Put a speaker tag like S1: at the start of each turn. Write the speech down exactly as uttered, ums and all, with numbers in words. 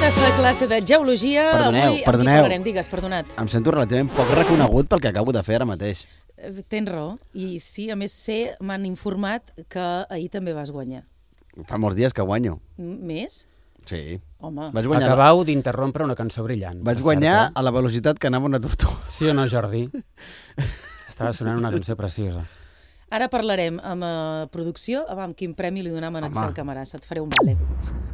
S1: sa classe de geologia.
S2: Perdoneu,
S1: Avui,
S2: perdoneu.
S1: Amb qui parlarem? Digues, perdonat.
S2: Em sento relativament poc reconegut pel que acabo de fer ara mateix.
S1: Tens raó. I sí, a més sé, m'han informat que ahir també vas guanyar.
S2: Fa molts dies que guanyo.
S1: M- Més?
S2: Sí.
S1: Home.
S2: Vaig guanyar,
S3: Acabau d'interrompre una cançó brillant.
S2: vaig
S3: per
S2: guanyar
S3: cert,
S2: a la velocitat que anava una tortuga.
S3: eh? Sí o no, Jordi? Estava sonant una cançó preciosa.
S1: Ara parlarem amb uh, producció, amb quin premi li donam a
S2: Home.
S1: Axel Camarasa. Et faré un vale.